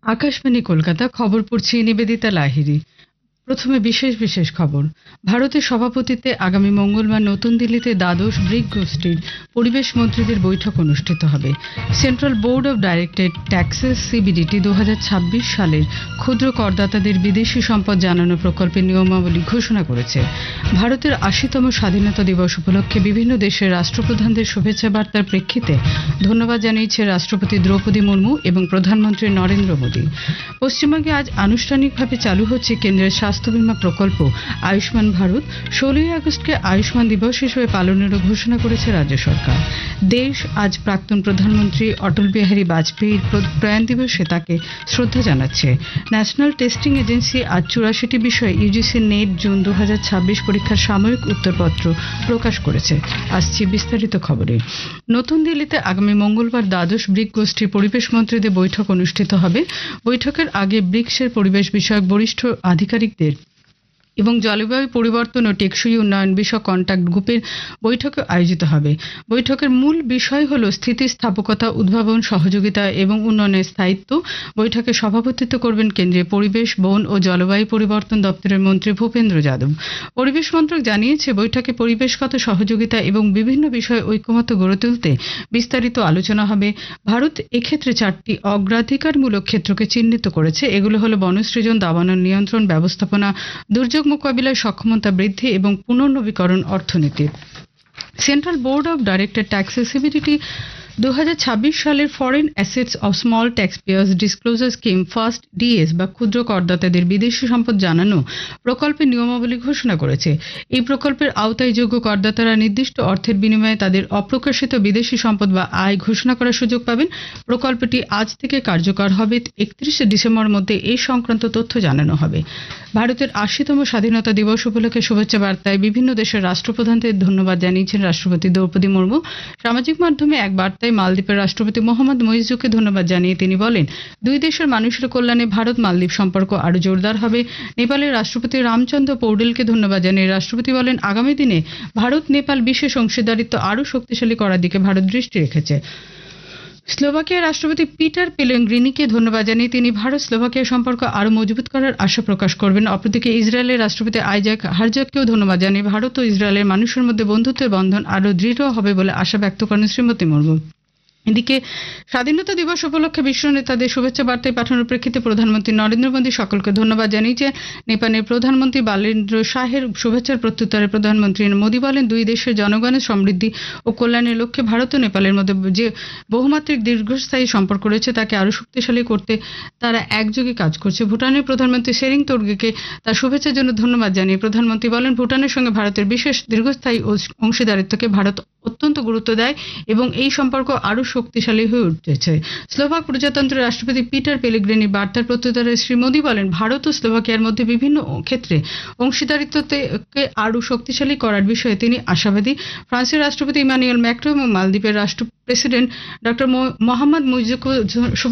আকাশবাণী কলকাতা খবর পড়ছি নিবেদিতা লাহিড়ী। প্রথমে বিশেষ বিশেষ খবর। ভারতের সভাপতিত্বে আগামী মঙ্গলবার নতুন দিল্লিতে দ্বাদশ ব্রিক গোষ্ঠীর পরিবেশ মন্ত্রীদের বৈঠক অনুষ্ঠিত হবে। Central board of directed taxes সিবিডিটি 2026 সালের ক্ষুদ্র করদাতাদের বিদেশি সম্পদ জানানো প্রকল্পের নিয়মাবলী ঘোষণা করেছে। ভারতের 80তম স্বাধীনতা দিবস উপলক্ষে বিভিন্ন দেশের রাষ্ট্রপ্রধানদের শুভেচ্ছা বার্তার প্রেক্ষিতে ধন্যবাদ জানিয়েছে রাষ্ট্রপতি দ্রৌপদী মুর্মু এবং প্রধানমন্ত্রী নরেন্দ্র মোদী। পশ্চিমবঙ্গে আজ আনুষ্ঠানিকভাবে চালু হচ্ছে কেন্দ্রের স্বাস্থ্য বীমা প্রকল্প আয়ুষ্মান ভারত। 16ই আগস্টকে আয়ুষ্মান দিবস হিসেবে পালনেরও ঘোষণা করেছে রাজ্য সরকার। দেশ আজ প্রাক্তন প্রধানমন্ত্রী অটল বিহারী বাজপেয়ীর প্রয়াণ দিবসে তাকে শ্রদ্ধা জানাচ্ছে। ন্যাশনাল টেস্টিং এজেন্সি আজ 84টি বিষয়ে ইউজিসি নেট জুন 2026 পরীক্ষার সাময়িক উত্তরপত্র প্রকাশ করেছে। আসছি বিস্তারিত খবরে। নতুন দিল্লিতে আগামী মঙ্গলবার দ্বাদশ ব্রিক গোষ্ঠীর পরিবেশ মন্ত্রীদের বৈঠক অনুষ্ঠিত হবে। বৈঠকের আগে ব্রিক্সের পরিবেশ বিষয়ক বরিষ্ঠ আধিকারিকদের এবং জলবায়ু পরিবর্তন ও টেকসই উন্নয়ন বিষয়ক কন্ট্যাক্ট গ্রুপের বৈঠক আয়োজিত হবে। বৈঠকের মূল বিষয় হল স্থিতিস্থাপকতা, উদ্ভাবন, সহযোগিতা এবং উন্নয়নের স্থায়িত্ব। বৈঠকে সভাপতিত্ব করবেন কেন্দ্রীয় পরিবেশ, বন ও জলবায়ু পরিবর্তন দপ্তরের মন্ত্রী ভূপেন্দ্র যাদব। পরিবেশ মন্ত্রক জানিয়েছে, বৈঠকে পরিবেশগত সহযোগিতা এবং বিভিন্ন বিষয়ে ঐকমত্য গড়ে তুলতে বিস্তারিত আলোচনা হবে। ভারত এক্ষেত্রে 4টি অগ্রাধিকারমূলক ক্ষেত্রকে চিহ্নিত করেছে। এগুলো হলো বনসৃজন, দাবানল নিয়ন্ত্রণ, ব্যবস্থাপনা, দুর্যোগ মোকাবিলায় সক্ষমতা বৃদ্ধি এবং পুনর্নবীকরণ অর্থনীতি। Central board of directed taxes সিবিডিটি 2026 সালের foreign assets of small tax pairs disclosure scheme first DS বা ক্ষুদ্র করদাতাদের বিদেশি সম্পদ জানানো প্রকল্পের নিয়মাবলী ঘোষণা করেছে। এই প্রকল্পের আওতায় যোগ্য করদাতারা নির্দিষ্ট অর্থের বিনিময়ে তাদের অপ্রকাশিত বিদেশি সম্পদ বা আয় ঘোষণা করার সুযোগ পাবেন। প্রকল্পটি আজ থেকে কার্যকর হবে। 31শে ডিসেম্বর মধ্যে এই সংক্রান্ত তথ্য জানানো হবে। ভারতের 80তম স্বাধীনতা দিবস উপলক্ষে শুভেচ্ছা বার্তায় বিভিন্ন দেশের রাষ্ট্রপ্রধানদের ধন্যবাদ জানিয়েছেন রাষ্ট্রপতি দ্রৌপদী মুর্মু। সামাজিক মাধ্যমে এক বার্তায় মালদ্বীপের রাষ্ট্রপতি মোহাম্মদ মুইজুকে ধন্যবাদ জানিয়ে তিনি বলেন, দুই দেশের মানুষের কল্যাণে ভারত মালদ্বীপ সম্পর্ক আরো জোরদার হবে। নেপালের রাষ্ট্রপতি রামচন্দ্র পৌডেলকে ধন্যবাদ জানিয়ে রাষ্ট্রপতি বলেন, আগামী দিনে ভারত নেপাল বিশেষ অংশীদারিত্ব আরো শক্তিশালী করার দিকে ভারত দৃষ্টি রেখেছে। স্লোভাকিয়ার রাষ্ট্রপতি পিটার পেলেগ্রিনিকে ধন্যবাদ জানিয়ে তিনি ভারত স্লোভাকিয়া সম্পর্ক আরো মজবুত করার আশা প্রকাশ করবেন। অপরদিকে ইসরায়েলের রাষ্ট্রপতি আইজাক হারজগকেও ধন্যবাদ জানিয়ে ভারত ও ইসরায়েলের মানুষের মধ্যে বন্ধুত্বের বন্ধন আরো দৃঢ় হবে বলে আশা ব্যক্ত করেন শ্রীমতী মুর্মু। এদিকে স্বাধীনতা দিবস উপলক্ষে বিশ্ব নেতাদের শুভেচ্ছা বার্তায় পাঠানোর প্রেক্ষিতে প্রধানমন্ত্রী নরেন্দ্র মোদী সকলকে ধন্যবাদ জানিয়েছে। নেপালের প্রধানমন্ত্রী বালেন্দ্র শাহের শুভেচ্ছার প্রত্যুত্তরে প্রধানমন্ত্রী মোদী বলেন, দুই দেশের জনগণের সমৃদ্ধি ও কল্যাণের লক্ষ্যে ভারত ও নেপালের মধ্যে যে বহুমাত্রিক দীর্ঘস্থায়ী সম্পর্ক রয়েছে তাকে আরো শক্তিশালী করতে তারা একযোগে কাজ করছে। ভুটানের প্রধানমন্ত্রী সেরিং তোর্গেকে তার শুভেচ্ছার জন্য ধন্যবাদ জানিয়ে প্রধানমন্ত্রী বলেন, ভুটানের সঙ্গে ভারতের বিশেষ দীর্ঘস্থায়ী অংশীদারিত্বকে ভারত অত্যন্ত গুরুত্ব দেয় এবং এই সম্পর্ক আরো শক্তিশালী হয়ে উঠেছে। স্লোভাক প্রজাতন্ত্রের রাষ্ট্রপতি পিটার পেলেগ্রিনি বার্তার প্রত্যুত্তরে শ্রী মোদী বলেন, ভারত ও স্লোভাকিয়ার মধ্যে বিভিন্ন ক্ষেত্রে অংশীদারিত্বকে আরো শক্তিশালী করার বিষয়ে তিনি আশাবাদী। ফ্রান্সের রাষ্ট্রপতি ইমানুয়েল ম্যাক্রো এবং মালদ্বীপের রাষ্ট্র প্রেসিডেন্ট ডক্টর মোহাম্মদ মুইজুকে